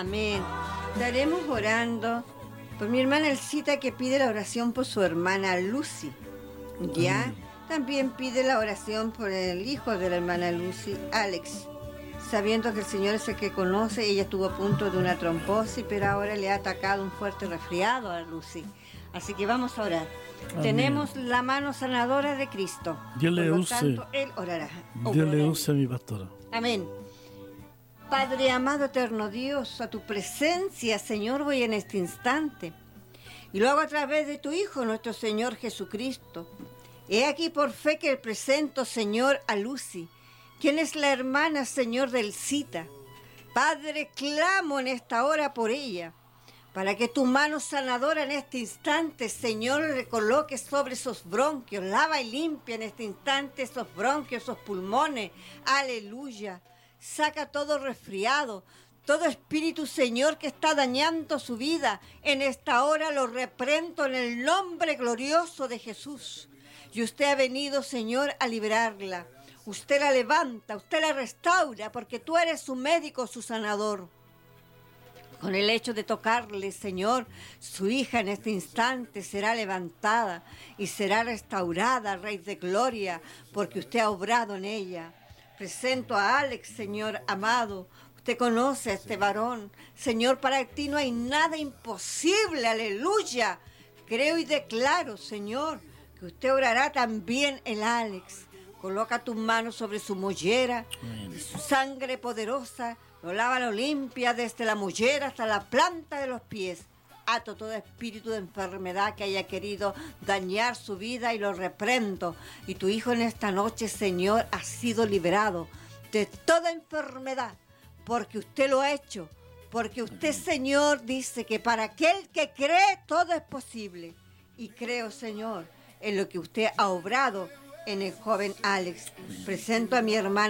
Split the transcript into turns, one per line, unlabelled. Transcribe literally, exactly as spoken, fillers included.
Amén. Estaremos orando por mi hermana Elcita, que pide la oración por su hermana Lucy. Ya,
Amén.
también pide la oración por el hijo de la hermana Lucy, Alex. Sabiendo que el Señor es el que conoce, ella estuvo a punto de una trombosis, pero ahora le ha atacado un fuerte resfriado a Lucy. Así que vamos a orar.
Amén.
Tenemos la mano sanadora de Cristo.
Dios le
Por lo
use.
tanto, Él orará.
Dios le
Orará.
use a mi pastora.
Amén. Padre amado, eterno Dios, a tu presencia, Señor, voy en este instante. Y lo hago a través de tu Hijo, nuestro Señor Jesucristo. He aquí por fe que presento, Señor, a Lucy, quien es la hermana, Señor, del Cita. Padre, clamo en esta hora por ella, para que tu mano sanadora en este instante, Señor, le coloque sobre esos bronquios. Lava y limpia en este instante esos bronquios, esos pulmones. Aleluya. Saca todo resfriado, todo espíritu, Señor, que está dañando su vida. En esta hora lo reprendo en el nombre glorioso de Jesús. Y usted ha venido, Señor, a liberarla. Usted la levanta, usted la restaura, porque tú eres su médico, su sanador. Con el hecho de tocarle, Señor, su hija en este instante será levantada y será restaurada, Rey de Gloria, porque usted ha obrado en ella. Presento a Alex, Señor amado. Usted conoce a este varón. Señor, para ti no hay nada imposible, aleluya. Creo y declaro, Señor, que usted orará también en Alex. Coloca tus manos sobre su mollera, y su sangre poderosa lo lava, lo limpia desde la mollera hasta la planta de los pies. Ato todo espíritu de enfermedad que haya querido dañar su vida y lo reprendo. Y tu hijo en esta noche, Señor, ha sido liberado de toda enfermedad, porque usted lo ha hecho, porque usted, Señor, dice que para aquel que cree todo es posible. Y creo, Señor, en lo que usted ha obrado en el joven Alex. Presento a mi hermana